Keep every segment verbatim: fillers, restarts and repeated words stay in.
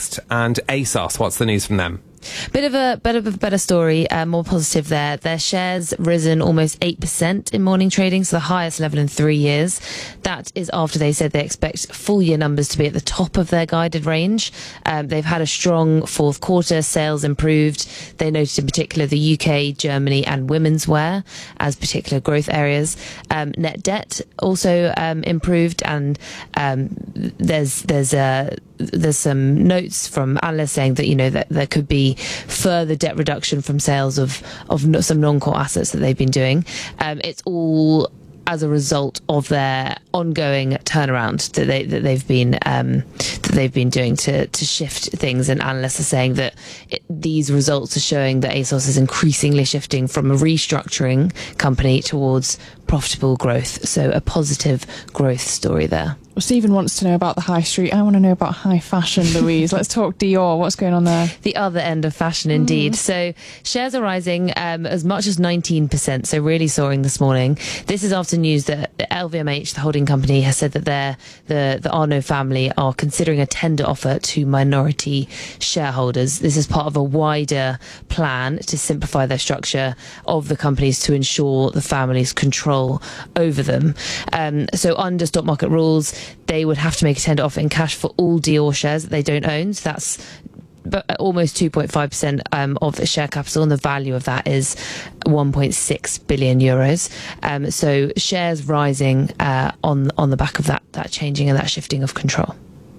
next. And ASOS, what's the news from them? Bit of a bit of a better story, uh, more positive there. Their shares risen almost eight percent in morning trading, so the highest level in three years. That is after they said they expect full year numbers to be at the top of their guided range. Um, they've had a strong fourth quarter, sales improved. They noted in particular the U K, Germany and women's wear as particular growth areas. Um, net debt also um, improved, and um, there's there's a there's some notes from analysts saying that, you know, that there could be further debt reduction from sales of, of no, some non-core assets that they've been doing. Um, it's all as a result of their ongoing turnaround that they that they've been um, that they've been doing to to shift things. And analysts are saying that it, these results are showing that ASOS is increasingly shifting from a restructuring company towards profitable growth. So a positive growth story there. Well, Stephen wants to know about the high street. I want to know about high fashion, Louise. Let's talk Dior. What's going on there? The other end of fashion, indeed. Mm. So shares are rising um, as much as nineteen percent, so really soaring this morning. This is after news that L V M H, the holding company, has said that they're, the, the Arnault family are considering a tender offer to minority shareholders. This is part of a wider plan to simplify their structure of the companies to ensure the family's control over them. Um, so under stock market rules, they would have to make a tender offer in cash for all Dior shares that they don't own. So that's but almost two point five percent um, of the share capital, and the value of that is one point six billion euros. Um, so shares rising uh, on on the back of that that changing and that shifting of control.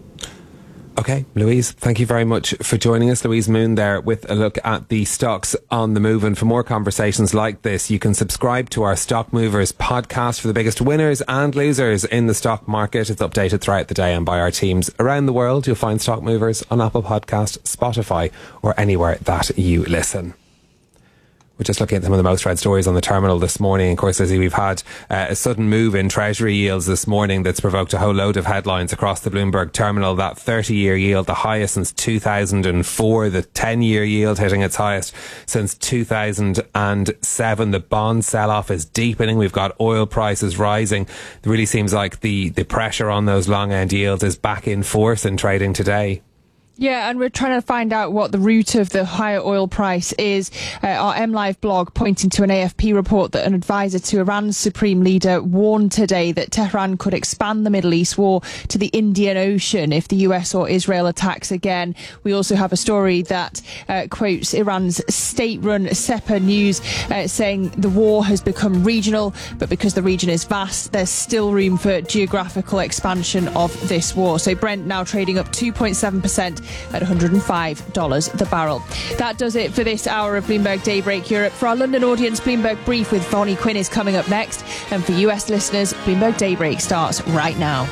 Okay, Louise, thank you very much for joining us. Louise Moon there with a look at the stocks on the move. And for more conversations like this, you can subscribe to our Stock Movers podcast for the biggest winners and losers in the stock market. It's updated throughout the day and by our teams around the world. You'll find Stock Movers on Apple Podcast, Spotify, or anywhere that you listen. We're just looking at some of the most read stories on the terminal this morning. Of course, Lizzie, we've had uh, a sudden move in Treasury yields this morning that's provoked a whole load of headlines across the Bloomberg terminal. That thirty-year yield, the highest since two thousand four. The ten-year yield hitting its highest since two thousand seven. The bond sell-off is deepening. We've got oil prices rising. It really seems like the, the pressure on those long-end yields is back in force in trading today. Yeah, and we're trying to find out what the root of the higher oil price is. Uh, our MLive blog pointing to an A F P report that an advisor to Iran's supreme leader warned today that Tehran could expand the Middle East war to the Indian Ocean if the U S or Israel attacks again. We also have a story that uh, quotes Iran's state-run Sepah News uh, saying the war has become regional, but because the region is vast, there's still room for geographical expansion of this war. So Brent now trading up two point seven percent at one hundred five dollars the barrel. That does it for this hour of Bloomberg Daybreak Europe. For our London audience, Bloomberg Brief with Vonnie Quinn is coming up next. And for U S listeners, Bloomberg Daybreak starts right now.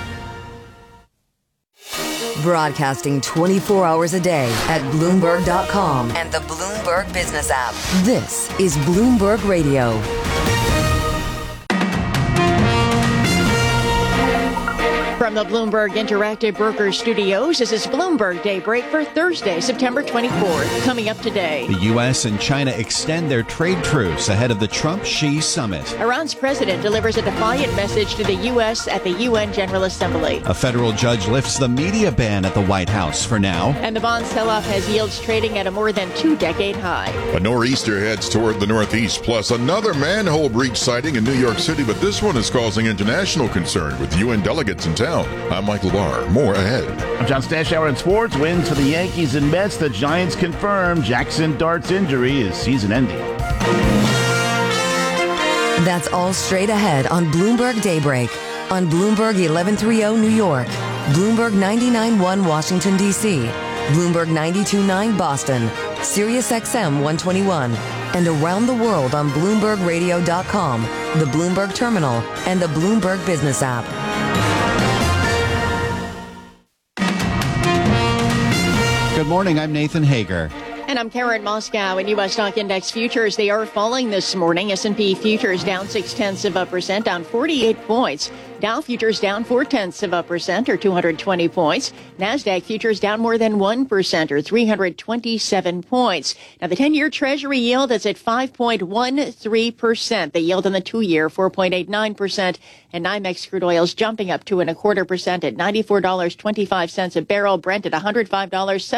Broadcasting twenty-four hours a day at Bloomberg dot com and the Bloomberg Business app. This is Bloomberg Radio. From the Bloomberg Interactive Brokers Studios, this is Bloomberg Daybreak for Thursday, September twenty-fourth. Coming up today, the U S and China extend their trade truce ahead of the Trump-Xi summit. Iran's president delivers a defiant message to the U S at the U N General Assembly. A federal judge lifts the media ban at the White House for now. And the bond sell-off has yields trading at a more than two-decade high. A nor'easter heads toward the northeast, plus another manhole breach sighting in New York City, but this one is causing international concern with U N delegates in town. I'm Michael Barr. More ahead. I'm John Stashower in sports. Wins for the Yankees and Mets. The Giants confirm Jackson Dart's injury is season-ending. That's all straight ahead on Bloomberg Daybreak. On Bloomberg eleven thirty New York, Bloomberg ninety-nine point one Washington, D C, Bloomberg ninety-two point nine Boston, Sirius X M one twenty-one, and around the world on Bloomberg Radio dot com, the Bloomberg Terminal, and the Bloomberg Business app. Good morning, I'm Nathan Hager. And I'm Karen Moscow. In U S stock index futures, they are falling this morning. S and P futures down six tenths of a percent, down forty-eight points. Dow futures down four tenths of a percent, or two hundred twenty points. NASDAQ futures down more than one percent, or three hundred twenty-seven points. Now, the ten-year Treasury yield is at five point one three percent. The yield on the two-year, four point eight nine percent. And NYMEX crude oil's jumping up two and a quarter percent at ninety-four dollars and twenty-five cents a barrel. Brent at one hundred five dollars and